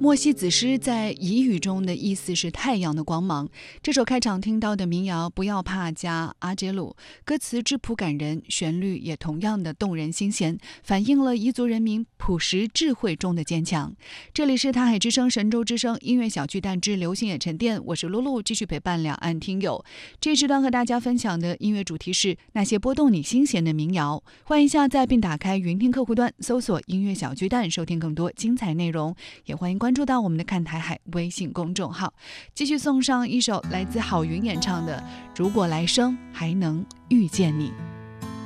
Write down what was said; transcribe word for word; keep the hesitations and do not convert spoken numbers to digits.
莫西子诗在彝语中的意思是太阳的光芒。这首开场听到的民谣不要怕加阿杰鲁，歌词质朴感人，旋律也同样的动人心弦，反映了彝族人民朴实智慧中的坚强。这里是台海之声神州之声音乐小巨蛋之流行也沉淀，我是露露，继续陪伴两岸听友。这一时段和大家分享的音乐主题是那些拨动你心弦的民谣。欢迎下载并打开云听客户端，搜索音乐小巨蛋，收听更多精彩内容。也欢迎关注到我们的看台海微信公众号。继续送上一首来自郝云演唱的《如果来生还能遇见你》。